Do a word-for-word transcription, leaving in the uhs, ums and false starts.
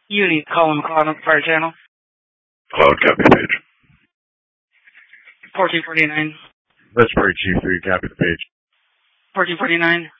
You need to call in McLeod on the fire channel. Cloud, copy the page. fourteen forty-nine. That's Prairie Chief three, copy the page. fourteen forty-nine.